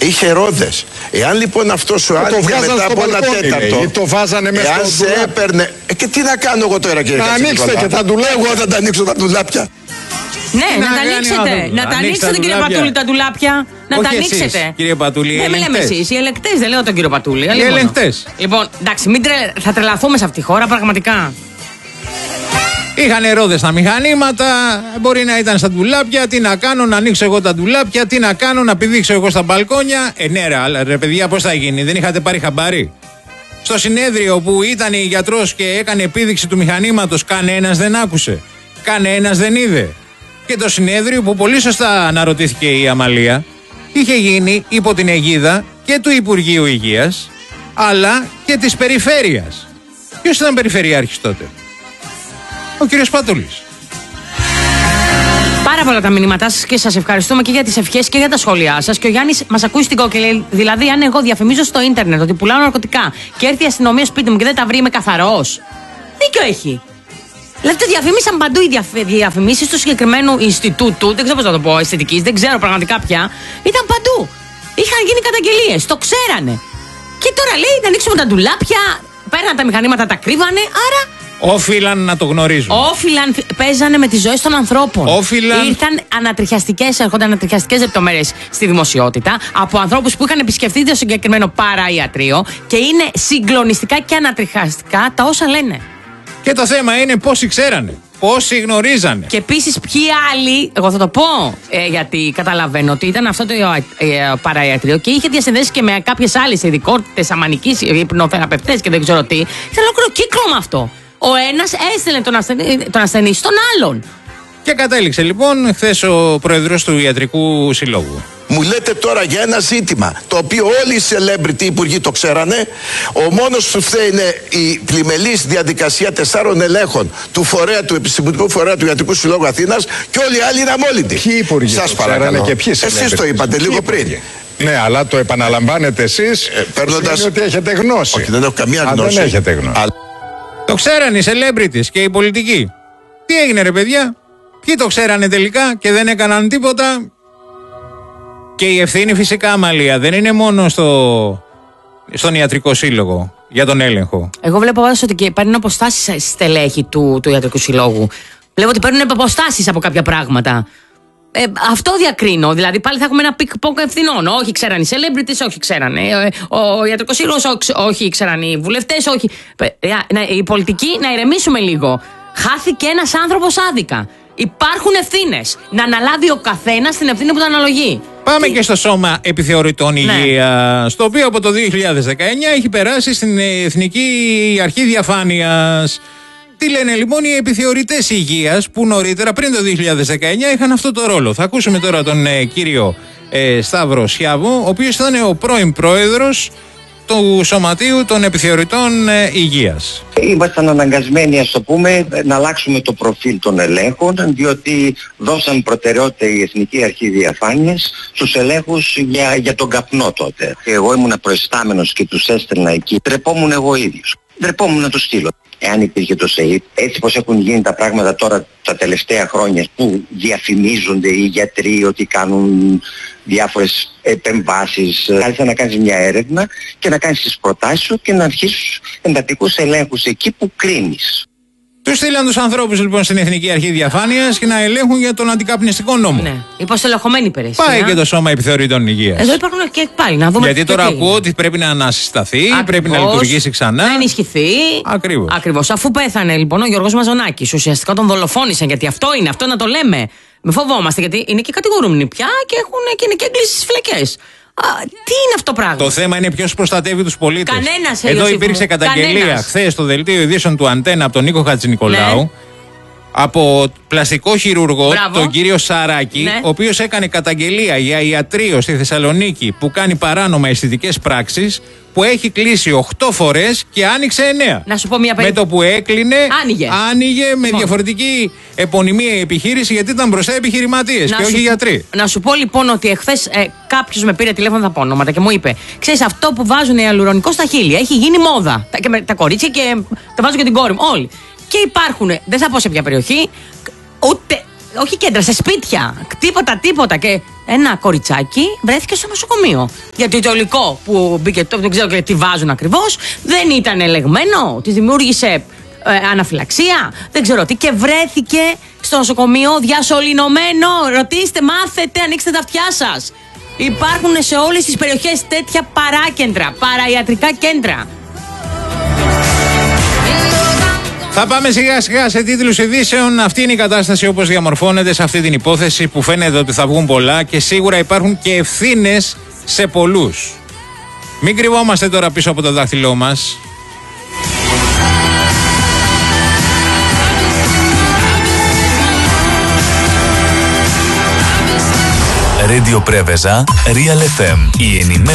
Είχε ρόδες. Εάν λοιπόν αυτό σου άνοιγε μετά από ένα τέταρτο. Το βάζανε μέσα στο ντουλάπ. Εάν σε έπαιρνε. Και τι να κάνω εγώ τώρα, κύριε Κατσικόλα. Να ανοίξετε και τα ντουλάπια. Εγώ θα τα ανοίξω τα ντουλάπια. Ναι, να τα ανοίξετε. Να τα ανοίξετε, κύριε Πατούλη, τα ντουλάπια. Να τα ανοίξετε. Κύριε Πατούλη, δεν λέμε εσείς. Οι ελεγκτές, δεν λέω τον κύριο Πατούλη. Οι ελεγκτές. Λοιπόν, εντάξει, θα τρελαθούμε σε αυτή τη χώρα, πραγματικά. Είχαν ρόδες στα μηχανήματα, μπορεί να ήταν στα ντουλάπια. Τι να κάνω, να ανοίξω εγώ τα ντουλάπια, τι να κάνω, να πηδήξω εγώ στα μπαλκόνια. Ναι, ρε παιδιά, πώς θα γίνει, δεν είχατε πάρει χαμπάρι? Στο συνέδριο που ήταν η γιατρός και έκανε επίδειξη του μηχανήματος, κανένας δεν άκουσε. Κανένας δεν είδε. Και το συνέδριο, που πολύ σωστά αναρωτήθηκε η Αμαλία, είχε γίνει υπό την αιγίδα και του Υπουργείου Υγείας, αλλά και της Περιφέρειας. Ποιος ήταν περιφερειάρχης τότε? Ο κύριος Πατούλης. Πάρα πολλά τα μηνύματά σας και σας ευχαριστούμε και για τις ευχές και για τα σχόλιά σας. Και ο Γιάννης μας ακούει στην κόκκινη. Δηλαδή, αν εγώ διαφημίζω στο ίντερνετ ότι πουλάω ναρκωτικά και έρθει η αστυνομία σπίτι μου και δεν τα βρει, είμαι καθαρός. Δίκιο έχει. Δηλαδή, το διαφήμισαν παντού οι διαφημίσεις του συγκεκριμένου Ινστιτούτου, δεν ξέρω πώς να το πω, αισθητικής, δεν ξέρω πραγματικά πια. Ήταν παντού. Είχαν γίνει καταγγελίες, το ξέρανε. Και τώρα λέει να ανοίξουμε τα ντουλάπια, παίρναν τα μηχανήματα, τα κρύβανε, άρα. Όφυλαν να το γνωρίζουν. Όφυλαν, παίζανε με τις ζωές των ανθρώπων. Όφυλαν. Ήρθαν έρχονταν ανατριχιαστικές λεπτομέρειες στη δημοσιότητα από ανθρώπους που είχαν επισκεφτεί το συγκεκριμένο παραϊατρείο και είναι συγκλονιστικά και ανατριχιαστικά τα όσα λένε. Και το θέμα είναι πόσοι ξέρανε, πόσοι γνωρίζανε. Και επίσης ποιοι άλλοι, εγώ θα το πω, γιατί καταλαβαίνω ότι ήταν αυτό το παραϊατρείο και είχε διασυνδέσει και με κάποιες άλλες ειδικότητες, αμανικής, υπνοθεραπευτές και δεν ξέρω τι. Ήταν ολόκληρο κύκλωμα αυτό. Ο ένας έστελνε τον ασθενή στον άλλον. Και κατέληξε λοιπόν χθες ο πρόεδρος του Ιατρικού Συλλόγου. Μου λέτε τώρα για ένα ζήτημα το οποίο όλοι οι celebrity υπουργοί το ξέρανε. Ο μόνος που φταίει είναι η πλημελής διαδικασία 4 ελέγχων του επιστημονικού φορέα του Ιατρικού Συλλόγου Αθήνας και όλοι οι άλλοι είναι αμόλυντοι. Ποιοι υπουργοί σας παρακαλώ? Και ποιοι εσείς το είπατε λίγο πριν. Ναι, αλλά το επαναλαμβάνετε εσείς. Παίρνοντας ότι έχετε γνώση. Όχι, δεν έχω καμία γνώση. Δεν έχετε γνώση. Το ξέρανε οι celebrities και οι πολιτικοί. Τι έγινε, ρε παιδιά? Ποιοι το ξέρανε τελικά και δεν έκαναν τίποτα? Και η ευθύνη φυσικά, Αμαλία, δεν είναι μόνο στον Ιατρικό Σύλλογο για τον έλεγχο. Εγώ βλέπω πάντως ότι και παίρνουν αποστάσεις στελέχη του Ιατρικού Συλλόγου. Βλέπω ότι παίρνουν αποστάσεις από κάποια πράγματα. Αυτό διακρίνω. Δηλαδή πάλι θα έχουμε ένα πικ-ποκ ευθυνών. Όχι ξέραν οι celebrities, όχι ξέραν ο Ιατρικός Σύλλογος, όχι ξέραν οι βουλευτές, όχι. Οι πολιτικοί να ηρεμήσουμε λίγο. Χάθηκε ένας άνθρωπος άδικα. Υπάρχουν ευθύνες. Να αναλάβει ο καθένας την ευθύνη που του αναλογεί. Πάμε και στο Σώμα Επιθεωρητών Υγείας, το οποίο από το 2019 έχει περάσει στην Εθνική Αρχή Διαφάνειας. Τι λένε λοιπόν οι επιθεωρητές υγείας που νωρίτερα πριν το 2019 είχαν αυτό το ρόλο? Θα ακούσουμε τώρα τον κύριο Σταύρο Σιάβο, ο οποίος ήταν ο πρώην πρόεδρος του Σωματείου των Επιθεωρητών Υγείας. Ήμασταν αναγκασμένοι, ας το πούμε, να αλλάξουμε το προφίλ των ελέγχων, διότι δώσαν προτεραιότητα η Εθνική Αρχή Διαφάνειας στους ελέγχους για τον καπνό τότε. Εγώ ήμουν προϊστάμενος και τους έστελνα εκεί. Τρεπόμουν εγώ ίδιος. Τρεπόμουν να τους στείλω. Εάν υπήρχε το ΣΕΙΠ, έτσι πως έχουν γίνει τα πράγματα τώρα τα τελευταία χρόνια που διαφημίζονται οι γιατροί ότι κάνουν διάφορες επεμβάσεις, κάλεσα να κάνεις μια έρευνα και να κάνεις τις προτάσεις σου και να αρχίσεις εντατικούς ελέγχους εκεί που κρίνεις. Τους στείλαν τους ανθρώπους λοιπόν στην Εθνική Αρχή Διαφάνειας και να ελέγχουν για τον αντικαπνιστικό νόμο. Ναι, υποστελεχωμένη υπηρεσία. Πάει και το Σώμα Επιθεωρητών Υγείας. Εδώ υπάρχουν και πάλι να δούμε. Γιατί τώρα ακούω ότι πρέπει να ανασυσταθεί, πρέπει να λειτουργήσει ξανά. Να ενισχυθεί. Ακριβώς. Αφού πέθανε λοιπόν ο Γιώργος Μαζονάκης, ουσιαστικά τον δολοφόνησαν. Γιατί αυτό είναι, αυτό να το λέμε. Μην φοβόμαστε, γιατί είναι και κατηγορούμενοι πια και είναι και έγκληση στις φυλακές. Τι είναι αυτό το πράγμα? Το θέμα είναι ποιος προστατεύει τους πολίτες. Κανένας. Εδώ υπήρξε καταγγελία χθες στο δελτίο ειδήσεων του Αντένα από τον Νίκο Χατζηνικολάου. Ναι. Από πλαστικό χειρουργό, τον κύριο Σαράκη, ο οποίος έκανε καταγγελία για ιατρείο στη Θεσσαλονίκη που κάνει παράνομα αισθητικές πράξεις, που έχει κλείσει 8 φορές και άνοιξε 9. Να σου πω μια περίπτωση. Με το που έκλεινε, άνοιγε με διαφορετική επωνυμία η επιχείρηση, γιατί ήταν μπροστά επιχειρηματίες και όχι γιατροί. Να σου πω λοιπόν ότι εχθές κάποιος με πήρε τηλέφωνο, θα πω ονόματα, και μου είπε: ξέρεις, αυτό που βάζουν ιαλουρονικό στα χείλη έχει γίνει μόδα. Τα κορίτσια και τα βάζουν και την κόρη μου. Όλοι. Και υπάρχουν, δεν θα πω σε ποια περιοχή, ούτε, όχι κέντρα, σε σπίτια, τίποτα. Και ένα κοριτσάκι βρέθηκε στο νοσοκομείο. Γιατί το υλικό που μπήκε, δεν ξέρω και τι βάζουν ακριβώς, δεν ήταν ελεγμένο, τη δημιούργησε αναφυλαξία, δεν ξέρω τι, και βρέθηκε στο νοσοκομείο διασωληνωμένο. Ρωτήστε, μάθετε, ανοίξτε τα αυτιά σας. Υπάρχουν σε όλες τις περιοχές τέτοια παράκεντρα, παραϊατρικά κέντρα. Θα πάμε σιγά σιγά σε τίτλους ειδήσεων. Αυτή είναι η κατάσταση όπως διαμορφώνεται σε αυτή την υπόθεση που φαίνεται ότι θα βγουν πολλά και σίγουρα υπάρχουν και ευθύνες σε πολλούς. Μην κρυβόμαστε τώρα πίσω από το δάχτυλό μας. Radio Preveza, Real FM. Η ενημέρωση.